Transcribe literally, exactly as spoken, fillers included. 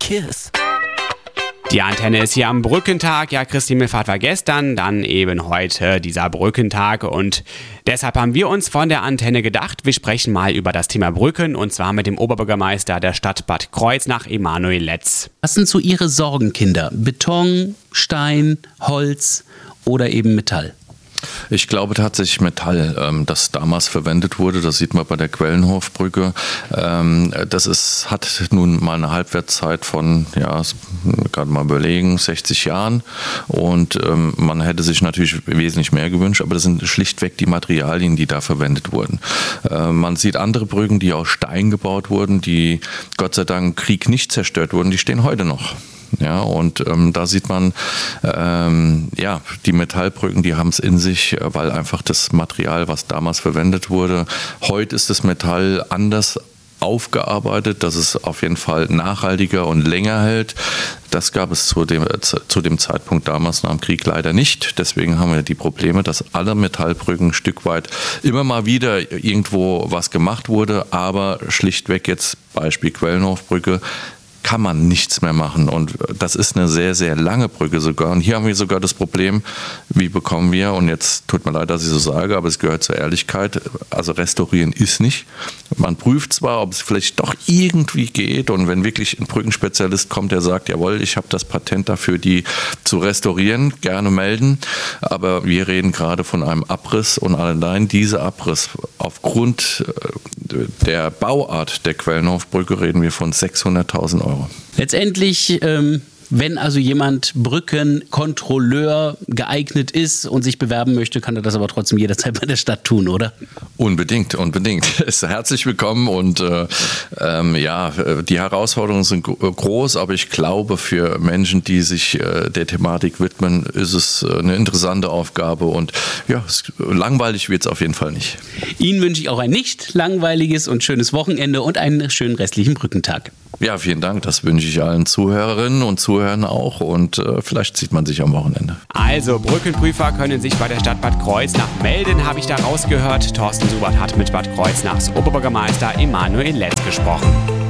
Kiss. Die Antenne ist hier am Brückentag. Ja, Christi Himmelfahrt war gestern, dann eben heute dieser Brückentag. Und deshalb haben wir uns von der Antenne gedacht, wir sprechen mal über das Thema Brücken und zwar mit dem Oberbürgermeister der Stadt Bad Kreuznach, Emanuel Letz. Was sind so Ihre Sorgen, Kinder? Beton, Stein, Holz oder eben Metall? Ich glaube tatsächlich Metall, ähm, das damals verwendet wurde, das sieht man bei der Quellenhofbrücke. Ähm, das ist, hat nun mal eine Halbwertszeit von, ja, gerade mal überlegen, sechzig Jahren und ähm, man hätte sich natürlich wesentlich mehr gewünscht, aber das sind schlichtweg die Materialien, die da verwendet wurden. Äh, man sieht andere Brücken, die aus Stein gebaut wurden, die Gott sei Dank im Krieg nicht zerstört wurden, die stehen heute noch. Ja, und ähm, da sieht man, ähm, ja, die Metallbrücken, die haben es in sich, weil einfach das Material, was damals verwendet wurde, heute ist das Metall anders aufgearbeitet, dass es auf jeden Fall nachhaltiger und länger hält. Das gab es zu dem, zu dem Zeitpunkt damals nach dem Krieg leider nicht. Deswegen haben wir die Probleme, dass alle Metallbrücken ein Stück weit immer mal wieder irgendwo was gemacht wurde, aber schlichtweg jetzt Beispiel Quellenhofbrücke, kann man nichts mehr machen und das ist eine sehr, sehr lange Brücke sogar und hier haben wir sogar das Problem, wie bekommen wir, und jetzt tut mir leid, dass ich so sage, aber es gehört zur Ehrlichkeit, also restaurieren ist nicht. Man prüft zwar, ob es vielleicht doch irgendwie geht und wenn wirklich ein Brückenspezialist kommt, der sagt, jawohl, ich habe das Patent dafür, die zu restaurieren, gerne melden, aber wir reden gerade von einem Abriss und allein dieser Abriss aufgrund der Bauart der Quellenhofbrücke reden wir von sechshunderttausend Euro. Letztendlich, ähm, wenn also jemand Brückenkontrolleur geeignet ist und sich bewerben möchte, kann er das aber trotzdem jederzeit bei der Stadt tun, oder? Unbedingt, unbedingt. Ist herzlich willkommen und äh, ähm, ja, die Herausforderungen sind groß, aber ich glaube, für Menschen, die sich äh, der Thematik widmen, ist es eine interessante Aufgabe und ja, es, langweilig wird es auf jeden Fall nicht. Ihnen wünsche ich auch ein nicht langweiliges und schönes Wochenende und einen schönen restlichen Brückentag. Ja, vielen Dank. Das wünsche ich allen Zuhörerinnen und Zuhörern auch und äh, vielleicht sieht man sich am Wochenende. Also, Brückenprüfer können sich bei der Stadt Bad Kreuznach melden, habe ich da rausgehört. Thorsten Subert hat mit Bad Kreuznachs Oberbürgermeister Emanuel Letz gesprochen.